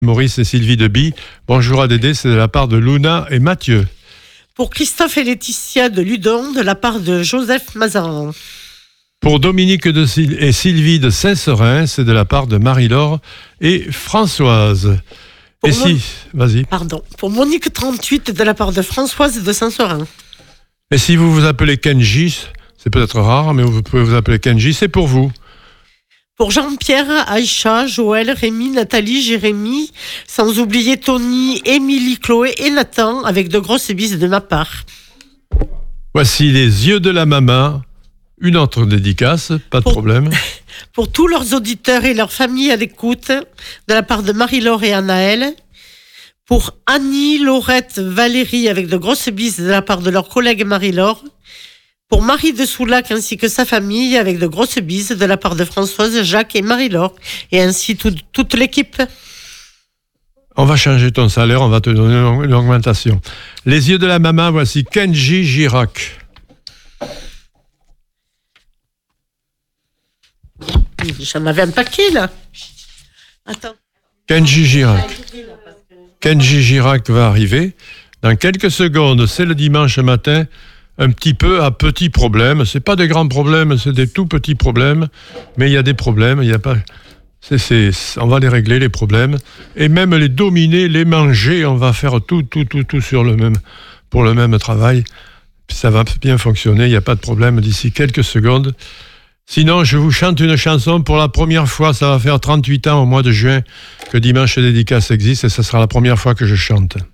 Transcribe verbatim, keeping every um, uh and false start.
Maurice et Sylvie Deby. Bonjour à Dédé, c'est de la part de Luna et Mathieu. Pour Christophe et Laetitia de Ludon, de la part de Joseph Mazarin. Pour Dominique de Syl- et Sylvie de Saint-Seurin, c'est de la part de Marie-Laure et Françoise. Pour et Mon- si, vas-y. Pardon. Pour Monique trente-huit, de la part de Françoise de Saint-Seurin. Et si vous vous appelez Kenji, c'est peut-être rare, mais vous pouvez vous appeler Kenji, c'est pour vous. Pour Jean-Pierre, Aïcha, Joël, Rémi, Nathalie, Jérémy, sans oublier Tony, Émilie, Chloé et Nathan, avec de grosses bises de ma part. Voici les yeux de la maman, une autre dédicace, pas de Pour- problème. Pour tous leurs auditeurs et leurs familles à l'écoute, de la part de Marie-Laure et Anaël. Pour Annie, Laurette, Valérie, avec de grosses bises de la part de leur collègue Marie-Laure. Pour Marie de Soulac ainsi que sa famille, avec de grosses bises de la part de Françoise, Jacques et Marie-Laure. Et ainsi tout- toute l'équipe. On va changer ton salaire, on va te donner une une augmentation. Les yeux de la maman, voici Kenji Girac. J'en avais un paquet, là. Attends. Kenji Girac. Kenji Girac va arriver. Dans quelques secondes, c'est le dimanche matin, un petit peu à petits problèmes. C'est pas des grands problèmes, c'est des tout petits problèmes, mais il y a des problèmes, il y a pas... C'est, c'est, on va les régler, les problèmes, et même les dominer, les manger, on va faire tout, tout, tout, tout sur le même, pour le même travail. Puis ça va bien fonctionner, il n'y a pas de problème d'ici quelques secondes. Sinon, je vous chante une chanson pour la première fois, ça va faire trente-huit ans au mois de juin que Dimanche Dédicace existe, et ce sera la première fois que je chante.